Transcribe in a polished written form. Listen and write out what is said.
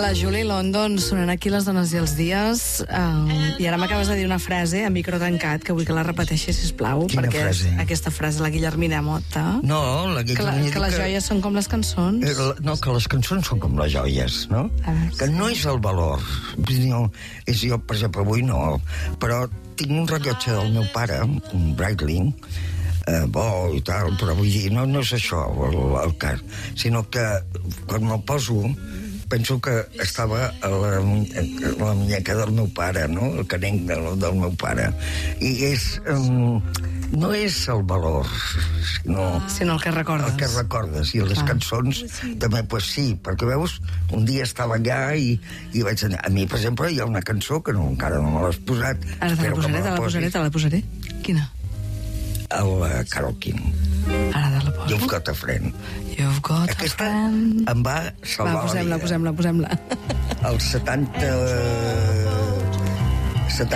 La Julie London sonant aquí Les dones i els dies, i ara m'acabes de dir una frase a micro tancat que vull que la repeteixis, sisplau. Quina perquè frase? Aquesta frase, la Guillermina Motta. No, la Guillermina... Que les joies són com les cançons. No, que les cançons són com les joies, no? Que no és el valor. No, és jo, per exemple, avui no, però tinc un rellotge del meu pare, un Breitling, bo i tal, però vull dir, no és això el cas, sinó que quan me'l poso penso que estava a la muñeca del meu pare, no? El canenc del meu pare. I no és el valor, sinó el que recordes. El que recordes. I les cançons també, pues sí, perquè veus, un dia estava allà i vaig anar... A mi, per exemple, hi ha una cançó que encara no me l'has posat. Ara te la posaré. Quina? El Carole King. Ara te la poso. You've Got a Friend. You've Got a Friend. Aquesta em va salvar la vida. Posem-la. El 70...